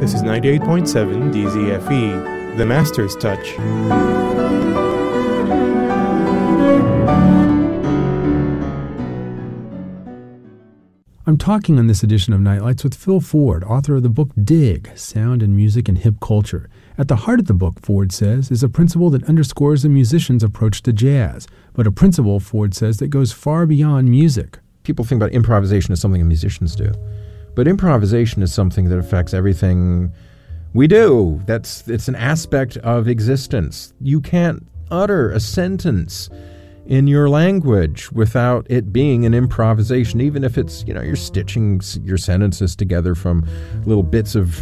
This is 98.7 DZFE, The Master's Touch. I'm talking on this edition of Nightlights with Phil Ford, author of the book Dig, Sound and Music in Hip Culture. At the heart of the book, Ford says, is a principle that underscores a musician's approach to jazz, but a principle, Ford says, that goes far beyond music. People think about improvisation as something musicians do, but improvisation is something that affects everything we do. It's an aspect of existence. You can't utter a sentence in your language without it being an improvisation, even if it's, you're stitching your sentences together from little bits of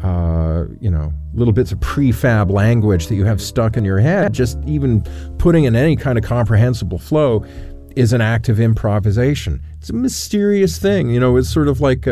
prefab language that you have stuck in your head. Just even putting in any kind of comprehensible flow is an act of improvisation. It's a mysterious thing. It's sort of like,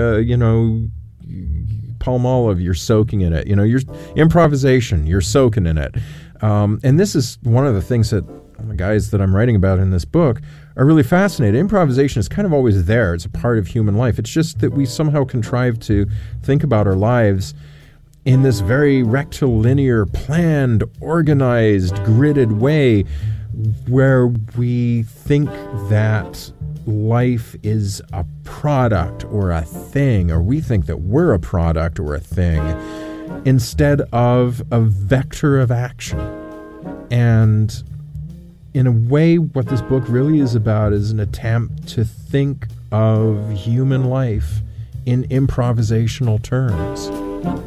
Palmolive, you're soaking in it. You're improvisation, you're soaking in it. And this is one of the things that the guys that I'm writing about in this book are really fascinated. Improvisation is kind of always there. It's a part of human life. It's just that we somehow contrive to think about our lives in this very rectilinear, planned, organized, gridded way where we think that life is a product or a thing, or we think that we're a product or a thing, instead of a vector of action. And in a way, what this book really is about is an attempt to think of human life in improvisational terms.